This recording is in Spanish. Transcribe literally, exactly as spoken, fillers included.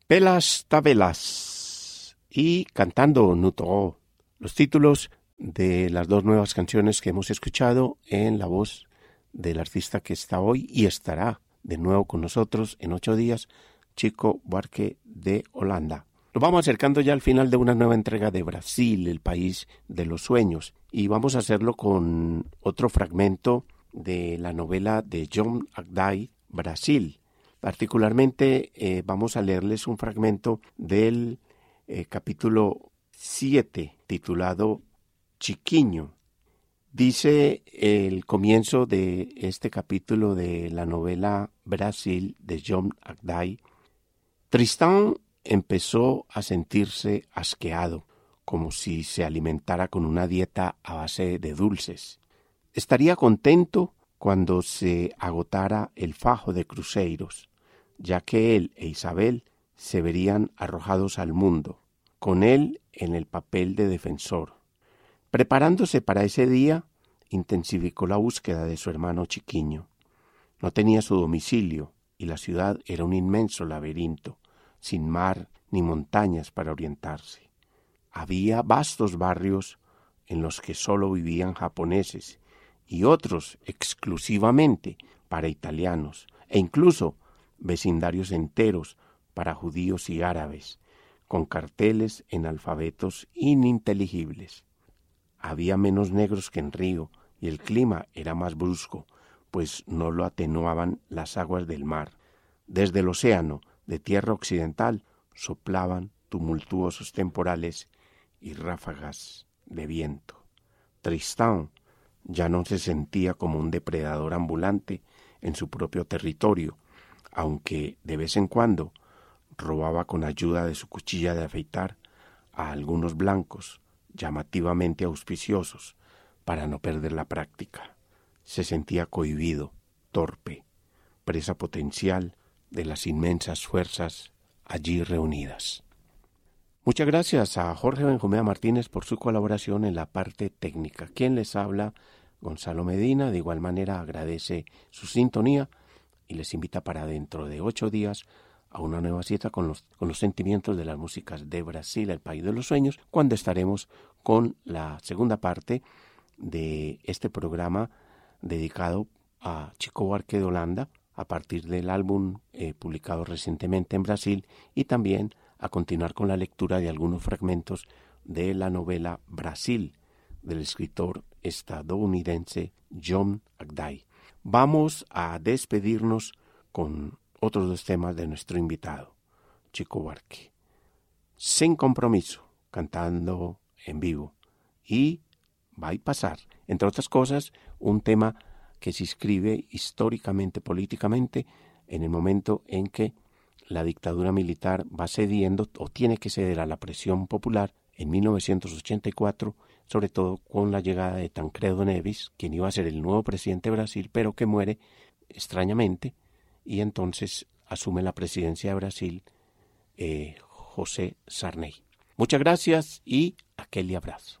Pelas Tabelas y Cantando Nutro, los títulos de las dos nuevas canciones que hemos escuchado en la voz del artista que está hoy y estará de nuevo con nosotros en ocho días, Chico Buarque de Holanda. Nos vamos acercando ya al final de una nueva entrega de Brasil, el país de los sueños, y vamos a hacerlo con otro fragmento de la novela de John Agday, Brasil. Particularmente eh, vamos a leerles un fragmento del eh, capítulo siete, titulado Chiquinho. Dice el comienzo de este capítulo de la novela Brasil de John Agday: Tristán empezó a sentirse asqueado, como si se alimentara con una dieta a base de dulces. Estaría contento cuando se agotara el fajo de Cruzeiros, ya que él e Isabel se verían arrojados al mundo, con él en el papel de defensor. Preparándose para ese día, intensificó la búsqueda de su hermano Chiquinho. No tenía su domicilio y la ciudad era un inmenso laberinto, sin mar ni montañas para orientarse. Había vastos barrios en los que solo vivían japoneses y otros exclusivamente para italianos, e incluso vecindarios enteros para judíos y árabes, con carteles en alfabetos ininteligibles. Había menos negros que en Río y el clima era más brusco, pues no lo atenuaban las aguas del mar. Desde el océano de tierra occidental soplaban tumultuosos temporales y ráfagas de viento. Tristán ya no se sentía como un depredador ambulante en su propio territorio, aunque de vez en cuando robaba con ayuda de su cuchilla de afeitar a algunos blancos llamativamente auspiciosos para no perder la práctica. Se sentía cohibido, torpe, presa potencial de las inmensas fuerzas allí reunidas. Muchas gracias a Jorge Benjumea Martínez por su colaboración en la parte técnica. Quien les habla, Gonzalo Medina, de igual manera agradece su sintonía y les invita para dentro de ocho días a una nueva cita con los, con los sentimientos de las músicas de Brasil, el país de los sueños, cuando estaremos con la segunda parte de este programa dedicado a Chico Buarque de Holanda, a partir del álbum eh, publicado recientemente en Brasil, y también a continuar con la lectura de algunos fragmentos de la novela Brasil, del escritor estadounidense John Agday. Vamos a despedirnos con otros dos temas de nuestro invitado, Chico Buarque. Sin compromiso, cantando en vivo. Y va a pasar, entre otras cosas, un tema que se inscribe históricamente, políticamente, en el momento en que la dictadura militar va cediendo o tiene que ceder a la presión popular en mil novecientos ochenta y cuatro, sobre todo con la llegada de Tancredo Neves, quien iba a ser el nuevo presidente de Brasil, pero que muere extrañamente, y entonces asume la presidencia de Brasil eh, José Sarney. Muchas gracias y aquel abrazo.